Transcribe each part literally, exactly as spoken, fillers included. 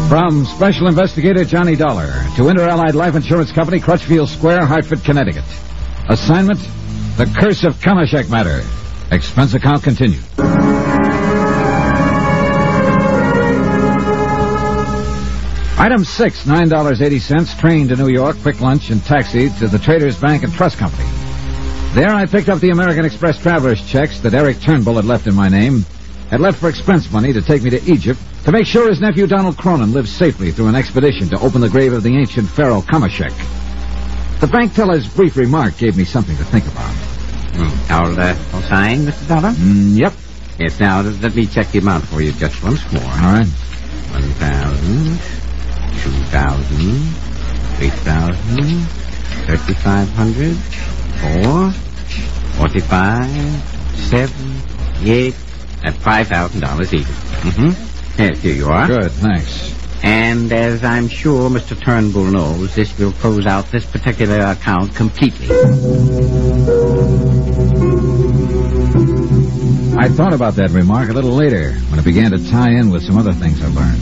From Special Investigator Johnny Dollar to Inter-Allied Life Insurance Company, Crutchfield Square, Hartford, Connecticut. Assignment, The Curse of Kamashek Matter. Expense account continued. Item six, nine dollars and eighty cents, train to New York, quick lunch, and taxi to the Traders Bank and Trust Company. There I picked up the American Express traveler's checks that Eric Turnbull had left in my name, had left for expense money to take me to Egypt to make sure his nephew Donald Cronin lived safely through an expedition to open the grave of the ancient pharaoh Kamashek. The bank teller's brief remark gave me something to think about. Mm. All, uh, all signed, Mister Dollar? Mm, yep. Yes, now, let me check the amount for you just once more. All right. One thousand, two thousand, three thousand, thirty-five hundred, four, forty-five, seven, eight, at five thousand dollars even. Mm-hmm. Yes, here you are. Good, thanks. And as I'm sure Mister Turnbull knows, this will close out this particular account completely. I thought about that remark a little later when it began to tie in with some other things I learned.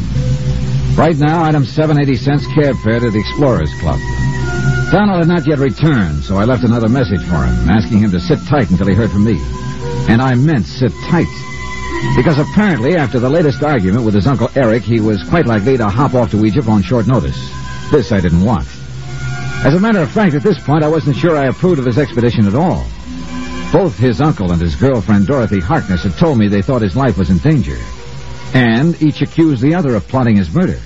Right now, item seven, eighty cents cab fare to the Explorers Club. Donald had not yet returned, so I left another message for him, asking him to sit tight until he heard from me. And I meant sit tight. Because apparently, after the latest argument with his Uncle Eric, he was quite likely to hop off to Egypt on short notice. This I didn't want. As a matter of fact, at this point, I wasn't sure I approved of his expedition at all. Both his uncle and his girlfriend, Dorothy Harkness, had told me they thought his life was in danger. And each accused the other of plotting his murder.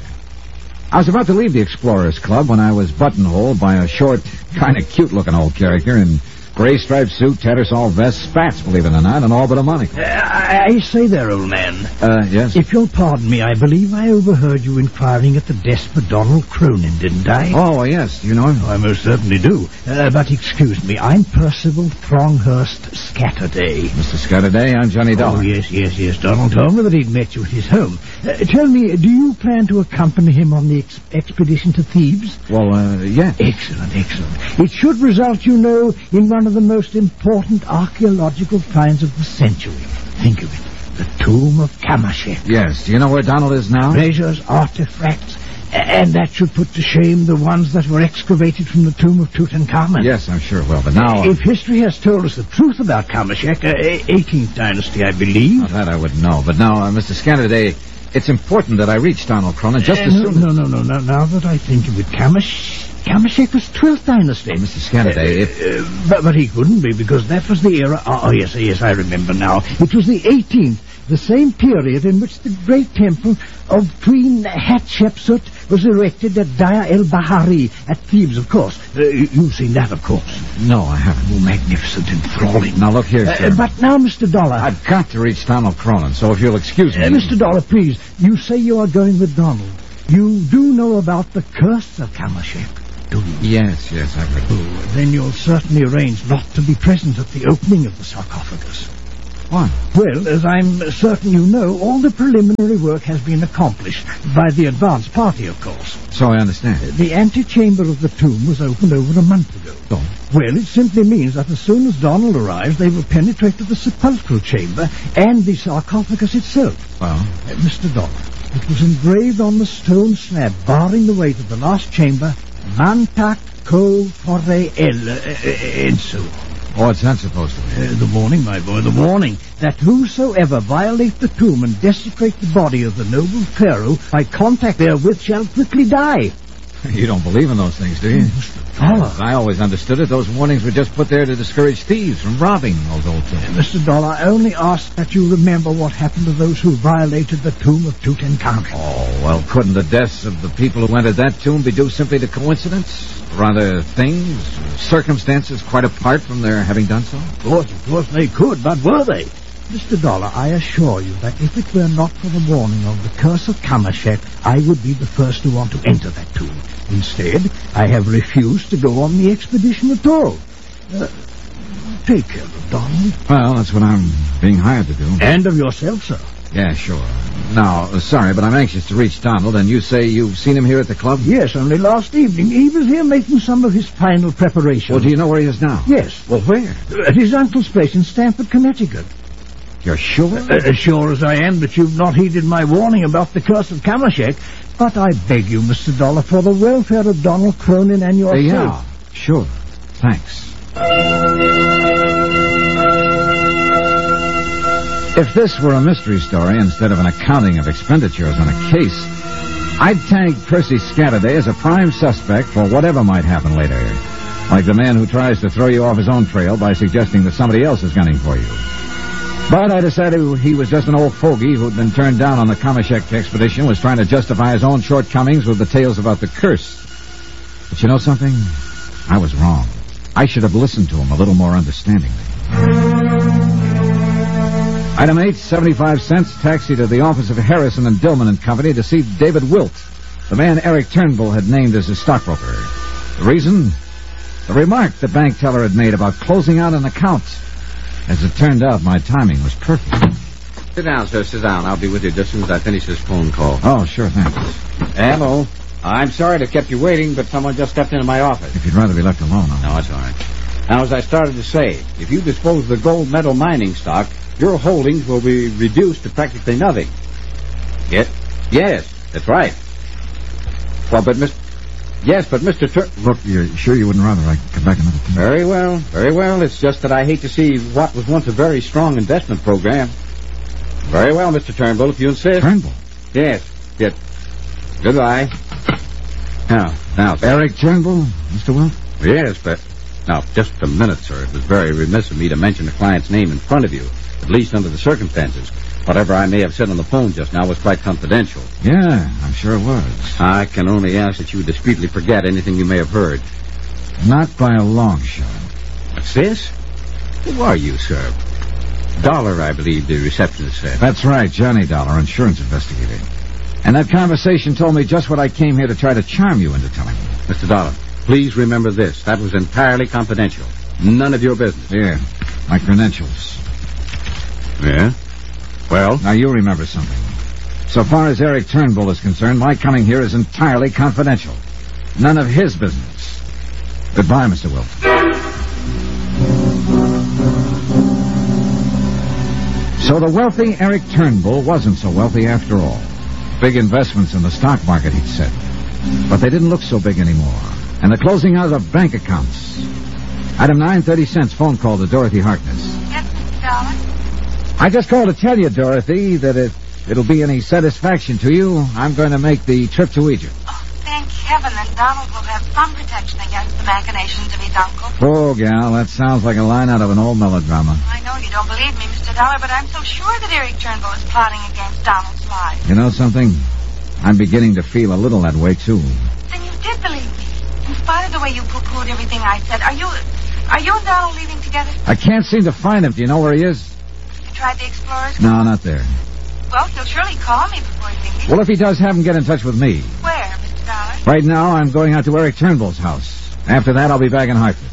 I was about to leave the Explorers Club when I was buttonholed by a short, kind of cute-looking old character in gray striped suit, tattersall vest, spats, believe it or not, and all but a monocle. Uh, I, I say there, old man. Uh, yes? If you'll pardon me, I believe I overheard you inquiring at the desk for Donald Cronin, didn't I? Oh, yes. Do you know him? Oh, I most certainly do. Uh, but excuse me, I'm Percival Thronghurst Scatterday. Mister Scatterday, I'm Johnny Dollar. Oh, yes, yes, yes. Donald told me that he'd met you at his home. Uh, tell me, do you plan to accompany him on the ex- expedition to Thebes? Well, uh, yes. Excellent, excellent. It should result, you know, in one of the most important archaeological finds of the century. Think of it. The tomb of Kamashek. Yes. Do you know where Donald is now? Treasures, artifacts, and that should put to shame the ones that were excavated from the tomb of Tutankhamun. Yes, I'm sure it will, but now... If history has told us the truth about Kamashek, uh, eighteenth dynasty, I believe... Well, that I would know, but now, uh, Mister Scatterday, it's important that I reach Donald Cronin just uh, as no, soon as... No, no, no, no. Now that I think of it, Kamash... Kamashek was twelfth dynasty. Well, Mister Scatterday, uh, if... Uh, but, but he couldn't be, because that was the era... Oh, oh, yes, yes, I remember now. It was the eighteenth, the same period in which the great temple of Queen Hatshepsut was erected at Daya el-Bahari at Thebes, of course. Uh, you've seen that, of course. No, I haven't. Oh, magnificent, enthralling. Now, look here, sir. Uh, but now, Mister Dollar... I've got to reach Donald Cronin, so if you'll excuse me... Uh, Mister Dollar, please, you say you are going with Donald. You do know about the curse of Kamashek, do you? Yes, yes, I've heard. Oh, then you'll certainly arrange not to be present at the opening of the sarcophagus. Why? Well, as I'm certain you know, all the preliminary work has been accomplished by the advance party, of course. So I understand. The antechamber of the tomb was opened over a month ago. Oh. Well, it simply means that as soon as Donald arrives, they will penetrate to the sepulchral chamber and the sarcophagus itself. Well? Uh, Mister Dollar, it was engraved on the stone slab barring the way to the last chamber, Mantak Ko Fore El, uh, uh, and so on. What's that supposed to be? Uh, the warning, my boy, the warning that whosoever violate the tomb and desecrate the body of the noble pharaoh by contact therewith shall quickly die. You don't believe in those things, do you? Mister Dollar. I always understood it. Those warnings were just put there to discourage thieves from robbing those old tombs. Uh, Mister Dollar, I only ask that you remember what happened to those who violated the tomb of Tutankhamun. Oh, well, couldn't the deaths of the people who entered that tomb be due simply to coincidence? Rather, things, circumstances quite apart from their having done so? Of course, of course they could, but were they? Mister Dollar, I assure you that if it were not for the warning of the curse of Kamashek, I would be the first to want to enter that tomb. Instead, I have refused to go on the expedition at all. Uh, take care of Donald. Well, that's what I'm being hired to do. And of yourself, sir. Yeah, sure. Now, uh, sorry, but I'm anxious to reach Donald, and you say you've seen him here at the club? Yes, only last evening. He was here making some of his final preparations. Well, do you know where he is now? Yes. Well, where? At his uncle's place in Stamford, Connecticut. You're sure? Uh, as sure as I am that you've not heeded my warning about the curse of Kamashek. But I beg you, Mister Dollar, for the welfare of Donald Cronin and yourself. Yeah, sure. Thanks. If this were a mystery story instead of an accounting of expenditures on a case, I'd tag Percy Scatterday as a prime suspect for whatever might happen later. Like the man who tries to throw you off his own trail by suggesting that somebody else is gunning for you. But I decided he was just an old fogey who'd been turned down on the Kamashek expedition, was trying to justify his own shortcomings with the tales about the curse. But you know something? I was wrong. I should have listened to him a little more understandingly. Item eight, seventy-five cents, taxi to the office of Harrison and Dillman and Company to see David Wilt, the man Eric Turnbull had named as his stockbroker. The reason? The remark the bank teller had made about closing out an account. As it turned out, my timing was perfect. Sit down, sir. Sit down. I'll be with you just as soon as I finish this phone call. Oh, sure, thanks. Hello. I'm sorry to have kept you waiting, but someone just stepped into my office. If you'd rather be left alone, I'll... No, it's all right. Now, as I started to say, if you dispose of the gold medal mining stock, your holdings will be reduced to practically nothing. Yes? Yes, that's right. Well, but Mister Yes, but Mister Tur... Look, you're sure you wouldn't rather I come back another time? Very well, very well. It's just that I hate to see what was once a very strong investment program. Very well, Mister Turnbull, if you insist. Turnbull? Yes, yes. Goodbye. Now, now, sir. Eric Turnbull, Mister Wilt? Yes, but... Now, just a minute, sir. It was very remiss of me to mention the client's name in front of you, at least under the circumstances. Whatever I may have said on the phone just now was quite confidential. Yeah, I'm sure it was. I can only ask that you discreetly forget anything you may have heard. Not by a long shot. What's this? Who are you, sir? Dollar, I believe the receptionist said. That's right, Johnny Dollar, insurance investigator. And that conversation told me just what I came here to try to charm you into telling me. Mister Dollar, please remember this. That was entirely confidential. None of your business. Here, my credentials. Yeah? Well? Now, you remember something. So far as Eric Turnbull is concerned, my coming here is entirely confidential. None of his business. Goodbye, Mister Wilt. So the wealthy Eric Turnbull wasn't so wealthy after all. Big investments in the stock market, he'd said. But they didn't look so big anymore. And the closing out of bank accounts. Item nine, thirty cents, phone call to Dorothy Harkness. Yes, Mister Dollar? I just called to tell you, Dorothy, that if it'll be any satisfaction to you, I'm going to make the trip to Egypt. Oh, thank heaven, and Donald will have some protection against the machinations of his uncle. Oh, gal, that sounds like a line out of an old melodrama. I know you don't believe me, Mister Dollar, but I'm so sure that Eric Turnbull is plotting against Donald's life. You know something? I'm beginning to feel a little that way, too. Then you did believe me. In spite of the way you poo-pooed everything I said, are you... Are you and Donald leaving together? I can't seem to find him. Do you know where he is? You tried the Explorers? No, not there. Well, he'll surely call me before he leaves. Well, if he does, have him get in touch with me. Where, Mister Dollar? Right now, I'm going out to Eric Turnbull's house. After that, I'll be back in Hartford.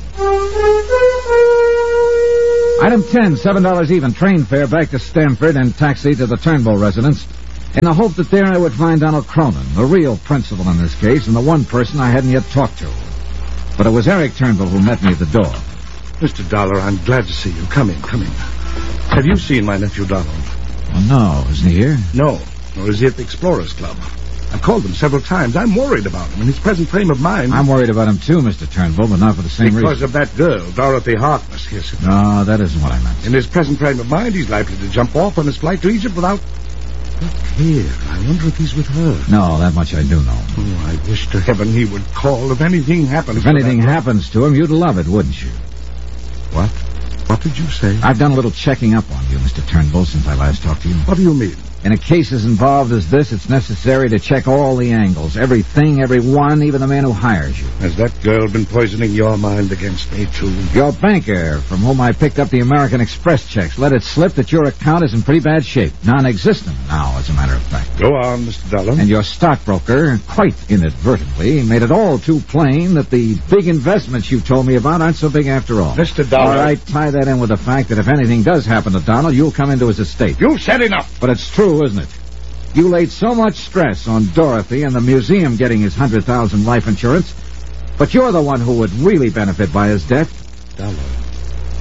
Item ten, seven dollars even, train fare back to Stamford and taxi to the Turnbull residence, in the hope that there I would find Donald Cronin, the real principal in this case, and the one person I hadn't yet talked to. But it was Eric Turnbull who met me at the door. Mister Dollar, I'm glad to see you. Come in, come in. Have you seen my nephew, Donald? Oh, no. Isn't he here? No, nor is he at the Explorers Club. I've called him several times. I'm worried about him in his present frame of mind. I'm worried about him, too, Mister Turnbull, but not for the same because reason. Because of that girl, Dorothy Harkness. Yes. No, that isn't what I meant. In his present frame of mind, he's likely to jump off on his flight to Egypt without... Look here, I wonder if he's with her. No, that much I do know. Oh, I wish to heaven he would call if anything happens. If anything happens to him, you'd love it, wouldn't you? What? What did you say? I've done a little checking up on you, Mister Turnbull, since I last talked to you. What do you mean? In a case as involved as this, it's necessary to check all the angles, everything, everyone, even the man who hires you. Has that girl been poisoning your mind against me, too? Your banker, from whom I picked up the American Express checks, let it slip that your account is in pretty bad shape. Non-existent now, as a matter of fact. Go on, Mister Dollar. And your stockbroker, quite inadvertently, made it all too plain that the big investments you told me about aren't so big after all. Mister Dollar. All right, tie that in with the fact that if anything does happen to Donald, you'll come into his estate. You've said enough. But it's true, isn't it? You laid so much stress on Dorothy and the museum getting his one hundred thousand dollars life insurance, but you're the one who would really benefit by his death. Dollar,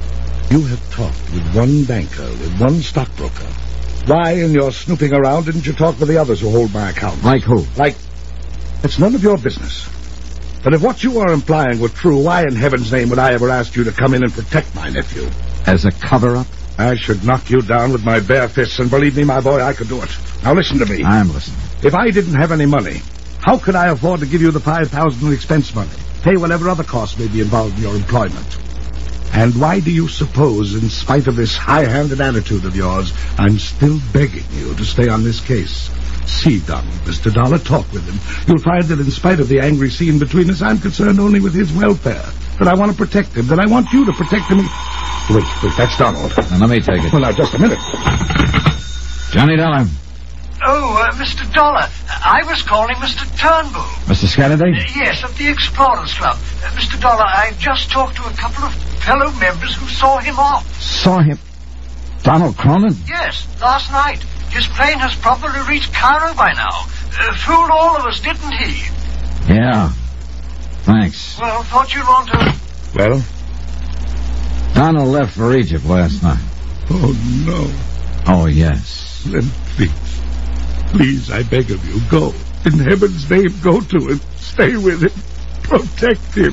You have talked with one banker, with one stockbroker. Why, in your snooping around, didn't you talk with the others who hold my account? Like who? Like... It's none of your business. But if what you are implying were true, why in heaven's name would I ever ask you to come in and protect my nephew? As a cover-up? I should knock you down with my bare fists, and believe me, my boy, I could do it. Now listen to me. I'm listening. If I didn't have any money, how could I afford to give you the five thousand in expense money? Pay whatever other costs may be involved in your employment. And why do you suppose, in spite of this high-handed attitude of yours, I'm still begging you to stay on this case? See, Donald, Mister Dollar, talk with him. You'll find that in spite of the angry scene between us, I'm concerned only with his welfare. That I want to protect him. That I want you to protect him. Wait, wait, that's Donald. Now, let me take it. Well, now, just a minute. Johnny Dollar. Oh, uh, Mister Dollar, I was calling Mister Turnbull. Mister Scatterday? Uh, yes, of the Explorers Club. Uh, Mister Dollar, I've just talked to a couple of fellow members who saw him off. Saw him? Donald Cronin? Yes, last night. His plane has probably reached Cairo by now. Uh, fooled all of us, didn't he? Yeah. Thanks. Well, thought you'd want to... Well? Donald left for Egypt last night. Oh, no. Oh, yes. Then please, please, I beg of you, go. In heaven's name, go to him. Stay with him. Protect him.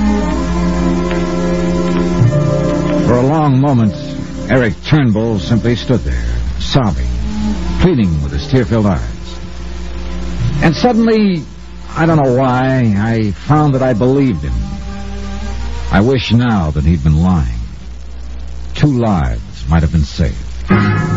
For a long moment, Eric Turnbull simply stood there, sobbing, pleading with his tear-filled eyes. And suddenly, I don't know why, I found that I believed him. I wish now that he'd been lying. Two lives might have been saved.